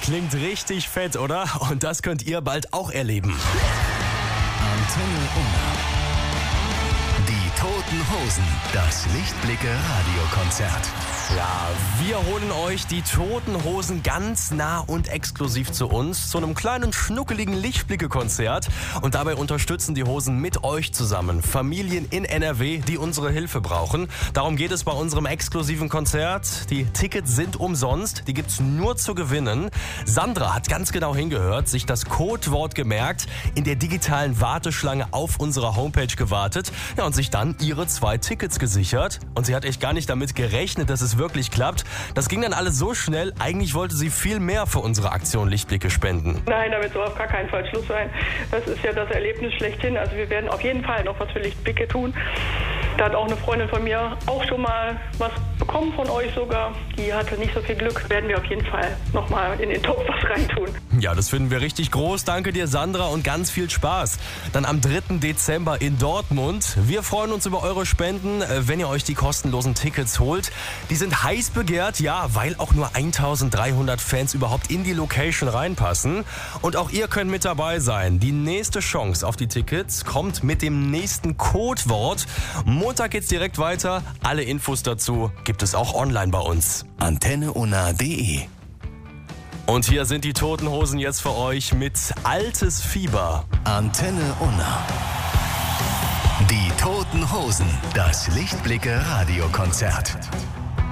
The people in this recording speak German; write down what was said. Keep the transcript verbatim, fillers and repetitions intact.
klingt richtig fett, oder? Und das könnt ihr bald auch erleben. Antenne Unna. Die Toten Hosen. Das Lichtblicke-Radiokonzert. Ja, wir holen euch die Toten Hosen ganz nah und exklusiv zu uns, zu einem kleinen, schnuckeligen Lichtblicke-Konzert. Und dabei unterstützen die Hosen mit euch zusammen Familien in N R W, die unsere Hilfe brauchen. Darum geht es bei unserem exklusiven Konzert. Die Tickets sind umsonst, die gibt's nur zu gewinnen. Sandra hat ganz genau hingehört, sich das Codewort gemerkt, in der digitalen Warteschlange auf unserer Homepage gewartet, ja, und sich dann ihre zwei Tickets gesichert. Und sie hat echt gar nicht damit gerechnet, dass es wirklich klappt. Das ging dann alles so schnell. Eigentlich wollte sie viel mehr für unsere Aktion Lichtblicke spenden. Nein, damit soll auf gar keinen Fall Schluss sein. Das ist ja das Erlebnis schlechthin. Also wir werden auf jeden Fall noch was für Lichtblicke tun. Da hat auch eine Freundin von mir auch schon mal was bekommen von euch sogar. Die hatte nicht so viel Glück. Werden wir auf jeden Fall noch mal in den Topf was reintun. Ja, das finden wir richtig groß. Danke dir, Sandra, und ganz viel Spaß. Dann am dritten Dezember in Dortmund. Wir freuen uns über eure Spenden, wenn ihr euch die kostenlosen Tickets holt. Die sind heiß begehrt, ja, weil auch nur eintausenddreihundert Fans überhaupt in die Location reinpassen. Und auch ihr könnt mit dabei sein. Die nächste Chance auf die Tickets kommt mit dem nächsten Codewort. Montag geht's direkt weiter. Alle Infos dazu gibt es auch online bei uns. Antenne Unna punkt de. Und hier sind die Toten Hosen jetzt für euch mit Altes Fieber. Antenne Unna. Die Toten Hosen. Das Lichtblicke-Radiokonzert.